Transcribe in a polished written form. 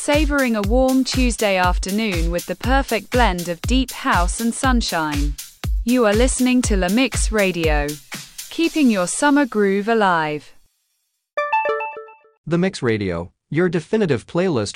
savoring a warm Tuesday afternoon with the perfect blend of deep house and sunshine. You are listening to La Mix Radio, keeping your summer groove alive. The Mix Radio, your definitive playlist